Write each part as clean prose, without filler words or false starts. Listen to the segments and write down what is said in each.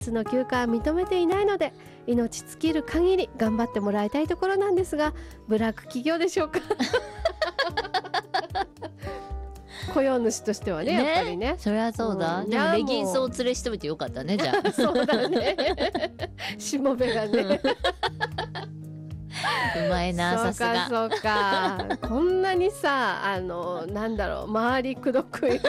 の休暇は認めていないので命尽きる限り頑張ってもらいたいところなんですが、ブラック企業でしょうか雇用主としてはね、やっぱりね。 そりゃそうだ、でもレギンスを連れしておいてよかったね、じゃあそうだねしもべがねうまいな、さすが。 そうかこんなにさ、なんだろう、周りくどく言う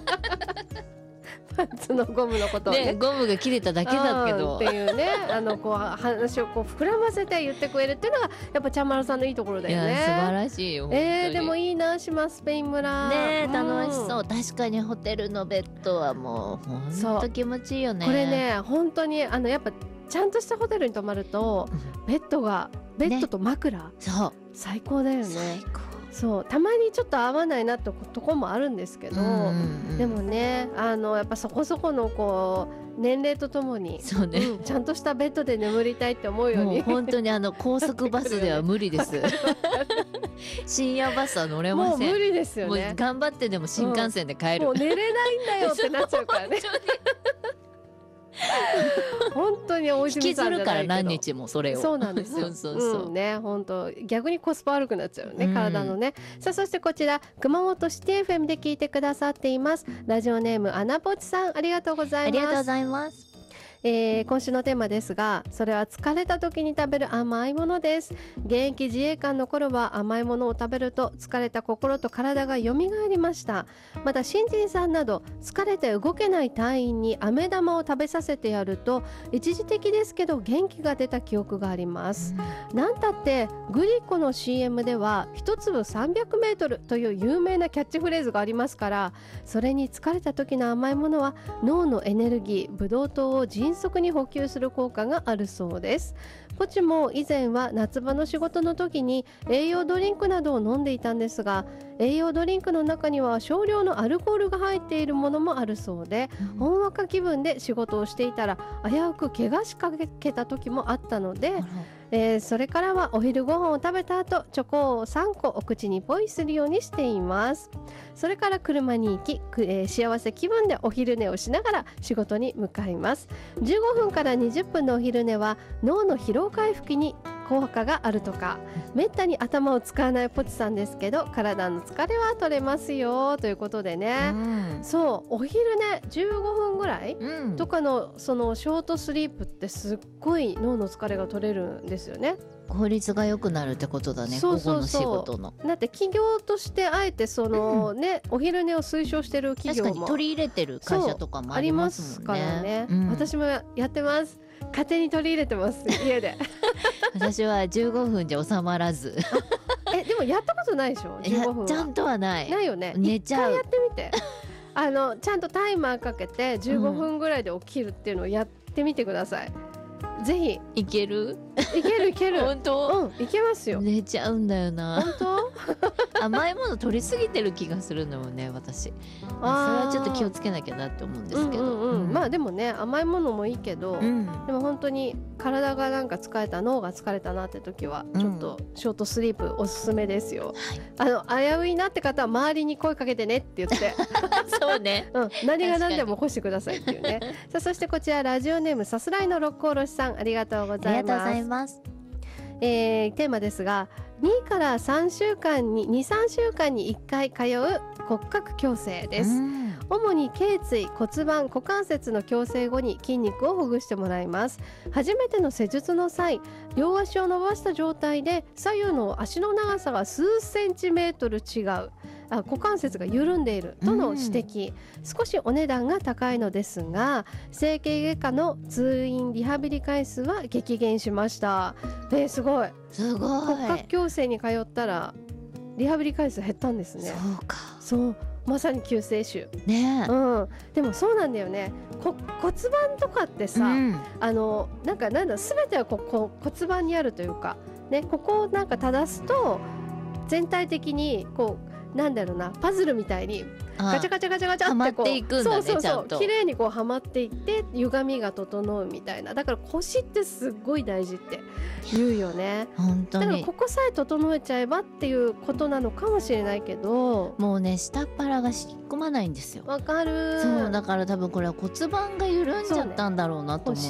パンツのゴムのことをね、 ゴムが切れただけだけどっていうね、こう話をこう膨らませて言ってくれるっていうのがやっぱちゃんまるさんのいいところだよね。 いや素晴らしいよ。 でもいいな、島スペイン村ね、楽しそう。確かにホテルのベッドはもうほんと気持ちいいよね。 これね、本当にやっぱちゃんとしたホテルに泊まると、ベッドと枕、 そう最高だよね。 最高。 そう、たまにちょっと合わないなってとこもあるんですけど、でもね、やっぱそこそこのこう年齢とともに、 そうね、 ちゃんとしたベッドで眠りたいって思うように、 もう本当に高速バスでは無理です深夜バスは乗れません。 もう無理ですよね。 もう頑張ってでも新幹線で帰る、 もう寝れないんだよってなっちゃうからね本当に大泉さんじゃないけど引きずるから何日もそれを。 そうなんですよそう、ね、本当逆にコスパ悪くなっちゃうね、体のね。さあ、そしてこちら熊本シティ FM で聞いてくださっていますラジオネームアナポチさん、ありがとうございます。 ありがとうございます。 今週のテーマですが、それは疲れた時に食べる甘いものです。現役自衛官の頃は甘いものを食べると疲れた心と体が蘇りました。また新人さんなど疲れて動けない隊員に飴玉を食べさせてやると一時的ですけど元気が出た記憶があります。なんたってグリコの CM では一粒300メートルという有名なキャッチフレーズがありますから、それに疲れた時の甘いものは脳のエネルギーブドウ糖を迅速に補給する効果があるそうです。ポチも以前は夏場の仕事の時に栄養ドリンクなどを飲んでいたんですが、栄養ドリンクの中には少量のアルコールが入っているものもあるそうで、ほんわか気分で仕事をしていたら危うく怪我しかけた時もあったので、それからはお昼ご飯を食べた後チョコを3個お口にポイするようにしています。それから車に行き、幸せ気分でお昼寝をしながら仕事に向かいます。15分から20分のお昼寝は脳の疲労回復に効果があるとか、めったに頭を使わないポチさんですけど体の疲れは取れますよということでね、そう、お昼寝15分ぐらい、とかのそのショートスリープってすっごい脳の疲れが取れるんですよね。 効率が良くなるってことだね。午後の仕事の。 だって企業としてあえてそのね、お昼寝を推奨してる企業も確かに取り入れてる会社とかもありますもんね。 からね、私もやってます。勝手に取り入れてます家で私は15分じゃ収まらずでもやったことないでしょ15分は。 ちゃんとはないよね。 寝ちゃう。 一回やってみてちゃんとタイマーかけて15分ぐらいで起きるっていうのをやってみてください。ぜひ。 いける本当？いけますよ。 寝ちゃうんだよな。 本当？ 甘いもの取りすぎてる気がするのよね、私。それはちょっと気をつけなきゃなって思うんですけど、 まあでもね、甘いものもいいけど、でも本当に体がなんか疲れた、脳が疲れたなって時はちょっとショートスリープおすすめですよ。危ういなって方は周りに声かけてねって言ってそうね、 何が何でも起こしてくださいっていうねさあ、そしてこちらラジオネームさすらいの六甲おろしさん、ありがとうございます。テーマですが、2から3週間に2、3週間に1回通う骨格矯正です。主に頸椎、骨盤、股関節の矯正後に筋肉をほぐしてもらいます。初めての施術の際、両足を伸ばした状態で左右の足の長さが数センチメートル違う、股関節が緩んでいるとの指摘、少しお値段が高いのですが、整形外科の通院リハビリ回数は激減しました。すごいすごい。 骨格矯正に通ったらリハビリ回数減ったんですね。 そうか。 そう、まさに救世主ね。 でもそうなんだよね。骨盤とかってさ、なんか全ては骨盤にあるというかね、ここをなんか正すと全体的にこうなんだろうな、パズルみたいにガチャガチャガチャガチャはまってこうっていくんだね、 そうそうちゃんと。 そう綺麗にこうはまっていって歪みが整うみたいな。だから腰ってすっごい大事って言うよね。 本当にだからここさえ整えちゃえばっていうことなのかもしれないけど、 もうね下っ腹が引っ込まないんですよ。 わかる。 そうだから多分これは骨盤が緩んじゃったんだろうなと思って。